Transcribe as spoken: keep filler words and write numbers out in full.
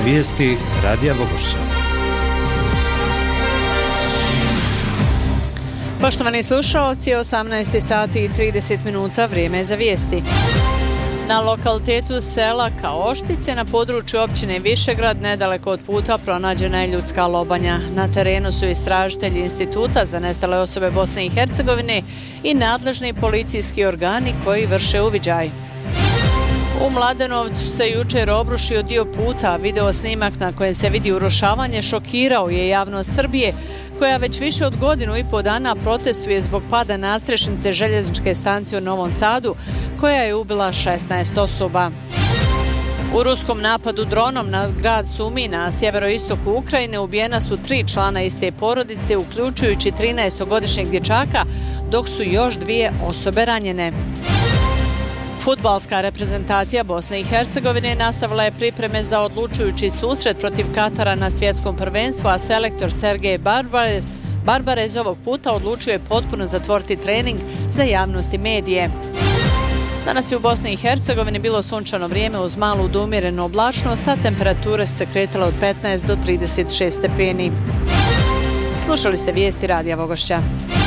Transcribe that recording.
Vijesti Radija Vogošća. Poštovani slušaoci, osamnaest sati i trideset minuta, vrijeme je za vijesti. Na lokalitetu sela Kaoštice na području općine Višegrad nedaleko od puta pronađena je ljudska lobanja. Na terenu su istražitelji Instituta za nestale osobe Bosne i Hercegovine i nadležni policijski organi koji vrše uviđaj. U Mladenovcu se jučer obrušio dio puta. Video snimak na kojem se vidi urušavanje šokirao je javnost Srbije, koja već više od godinu i pol dana protestuje zbog pada nadstrešnice željezničke stanice u Novom Sadu, koja je ubila šesnaest osoba. U ruskom napadu dronom na grad Sumi na sjeveroistoku Ukrajine ubijena su tri člana iste porodice, uključujući trinaestogodišnjeg dječaka, dok su još dvije osobe ranjene. Fudbalska reprezentacija Bosne i Hercegovine nastavila je pripreme za odlučujući susret protiv Katara na svjetskom prvenstvu, a selektor Sergej Barbarez, Barbarez ovog puta odlučio je potpuno zatvoriti trening za javnost i medije. Danas je u Bosni i Hercegovini bilo sunčano vrijeme uz malu do umjerenu oblačnost, a temperature su se kretale od petnaest do trideset šest stepeni. Slušali ste vijesti Radija Vogošća.